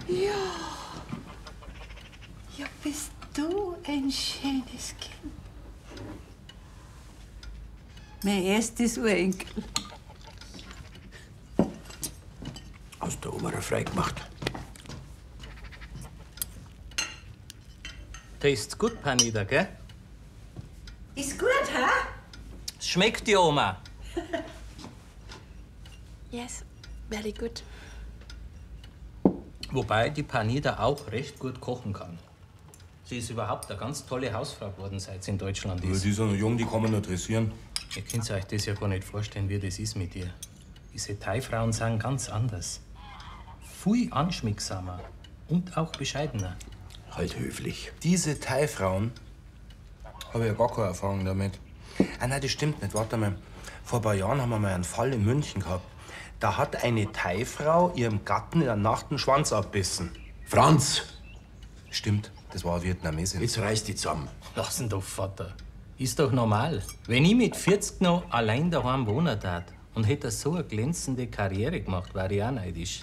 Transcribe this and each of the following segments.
Ja. Ja, bist du ein schönes Kind. Mein erstes Urenkel. Hast du Oma frei gemacht? Tastes gut, Panida, gell? Ist gut, hä? Schmeckt dir, Oma? Yes, very good. Wobei die Panida auch recht gut kochen kann. Sie ist überhaupt eine ganz tolle Hausfrau geworden, seit sie in Deutschland Aber ist. die sind noch jung, die kann man noch dressieren. Ihr könnt euch das ja gar nicht vorstellen, wie das ist mit ihr. Diese Thai-Frauen sind ganz anders. Viel anschmiegsamer und auch bescheidener. Halt höflich. Diese Thai-Frauen habe ich ja gar keine Erfahrung damit. Ah nein, das stimmt nicht. Warte mal. Vor ein paar Jahren haben wir mal einen Fall in München gehabt. Da hat eine Thai-Frau ihrem Gatten in der Nacht den Schwanz abbissen. Franz! Stimmt, das war eine Vietnamesin. Jetzt reiß dich zusammen. Lass ihn doch, Vater. Ist doch normal. Wenn ich mit 40 noch allein daheim wohnen tat und hätte so eine glänzende Karriere gemacht, wäre ich auch neidisch.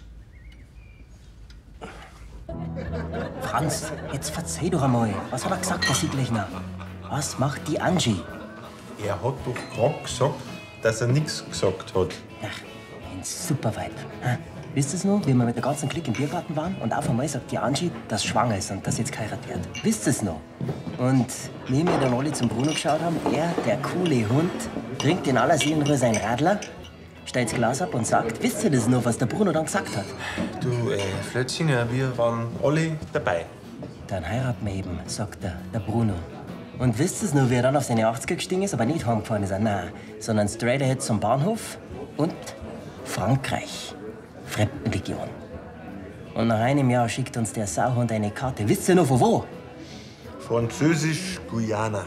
Franz, jetzt verzeih doch einmal. Was hat er gesagt, der Siegleichner? Was macht die Angie? Er hat doch gerade gesagt, dass er nichts gesagt hat. Ach, ein super Vibe. Hm? Wisst ihr es noch, wie wir mit der ganzen Clique im Biergarten waren und auf einmal sagt die Angie, dass sie schwanger ist und dass sie jetzt geheiratet wird? Wisst ihr es noch? Und wie wir dann alle zum Bruno geschaut haben, er, der coole Hund, trinkt in aller Seelenruhe sein Radler, stellt das Glas ab und sagt, wisst ihr das noch, was der Bruno dann gesagt hat? Du, Flötzinger, wir waren alle dabei. Dann heiraten wir eben, sagt der Bruno. Und wisst ihr es noch, wie er dann auf seine 80er gestiegen ist, aber nicht heimgefahren ist, nein, sondern straight ahead zum Bahnhof und Frankreich. Fremdenlegion. Und nach einem Jahr schickt uns der Sauhund eine Karte. Wisst ihr noch von wo? Französisch-Guyana.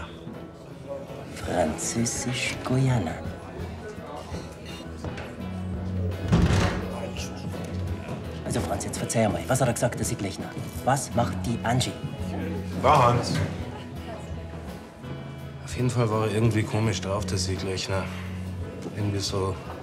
Französisch-Guyana. Also Franz, jetzt verzeih mal. Was hat er gesagt, der Siegleichner? Was macht die Angie? War Hans. Auf jeden Fall war er irgendwie komisch drauf, der Siegleichner. Irgendwie so